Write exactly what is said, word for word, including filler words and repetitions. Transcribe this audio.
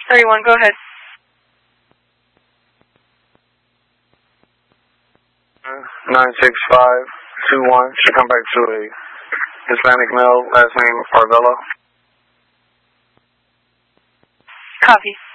thirty-one, go ahead. nine six five two one. Should come back to a Hispanic male, last name Arvelo. Copy.